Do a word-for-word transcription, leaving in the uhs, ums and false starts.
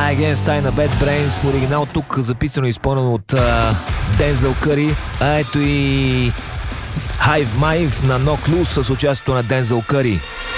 Try Again Style на Bad Brains в оригинал, тук записано и изпълнено от Дензел Къри. А ето и Hive Mive на No Clue с участието на Дензел Къри.